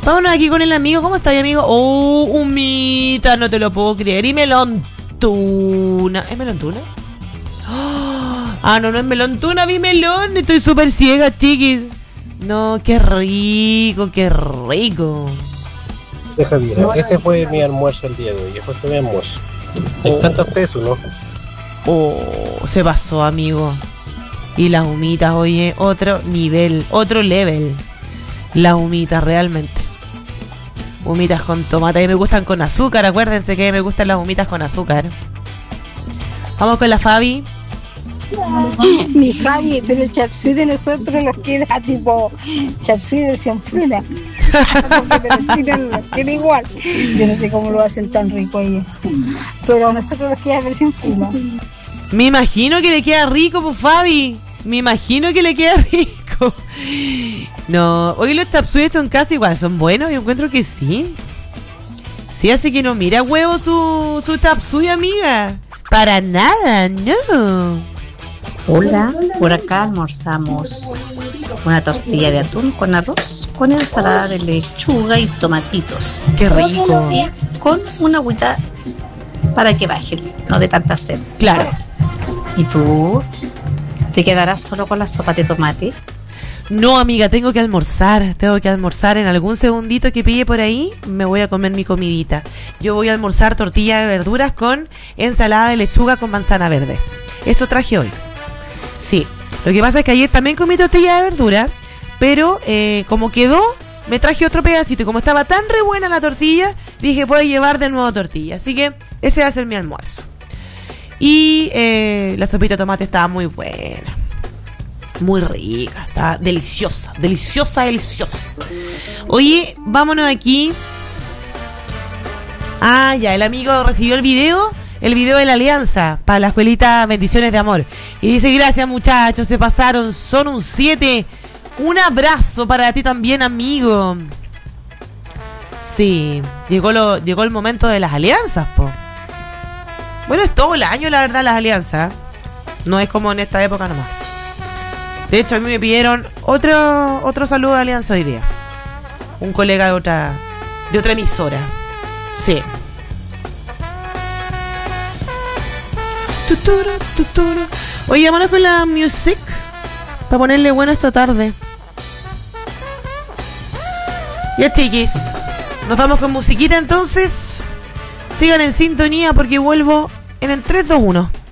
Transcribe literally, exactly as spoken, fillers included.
Vámonos aquí con el amigo. ¿Cómo está, amigo? Oh, humita, no te lo puedo creer. Y melón tuna. ¿Es melón tuna? Ah, no, no es melón tuna, vi melón. Estoy súper ciega, chiquis. No, qué rico, qué rico. Deja bien, ese fue mi almuerzo el día de hoy. Ese fue mi almuerzo. Me Oh. encanta usted eso, ¿no? Oh, se pasó, amigo. Y las humitas, oye, otro nivel, otro level. Las humitas, realmente. Humitas con tomate. Y me gustan con azúcar. Acuérdense que me gustan las humitas con azúcar. Vamos con la Fabi. Mi Javi, pero el chapsui de nosotros nos queda tipo chapsui versión fruna. Porque los chinos nos queda igual. Yo no sé cómo lo hacen tan rico ellos. Pero a nosotros nos queda versión fruna. Me imagino que le queda rico, pues, Fabi. Me imagino que le queda rico. No, hoy los chapsui son casi igual. ¿Son buenos? Yo encuentro que sí. Sí, así que no mira huevo su, su chapsui, amiga. Para nada, no. Hola, por acá almorzamos una tortilla de atún con arroz, con ensalada de lechuga y tomatitos. Qué rico. Y con una agüita para que baje, no de tanta sed. Claro. ¿Y tú? ¿Te quedarás solo con la sopa de tomate? No, amiga, tengo que almorzar. Tengo que almorzar en algún segundito que pille por ahí. Me voy a comer mi comidita. Yo voy a almorzar tortilla de verduras con ensalada de lechuga con manzana verde. Eso traje hoy. Sí, lo que pasa es que ayer también comí tortilla de verdura, pero eh, como quedó, me traje otro pedacito. Y como estaba tan re buena la tortilla, dije, voy a llevar de nuevo tortilla. Así que ese va a ser mi almuerzo. Y eh, la sopita de tomate estaba muy buena. Muy rica, estaba deliciosa, deliciosa, deliciosa. Oye, vámonos aquí. Ah, ya, el amigo recibió el video. El video de la alianza para la escuelita Bendiciones de Amor. Y dice, gracias muchachos, se pasaron, son un siete. Un abrazo para ti también, amigo. Sí, llegó, lo, llegó el momento de las alianzas, po. Bueno, es todo el año, la verdad, las alianzas. No es como en esta época nomás. De hecho, a mí me pidieron otro, otro saludo de alianza hoy día. Un colega de otra, de otra emisora. Sí. Tuturu, tuturu. Oye, vámonos con la music para ponerle bueno esta tarde. Ya, chiquis, nos vamos con musiquita entonces. Sigan en sintonía porque vuelvo en el tres, dos, uno.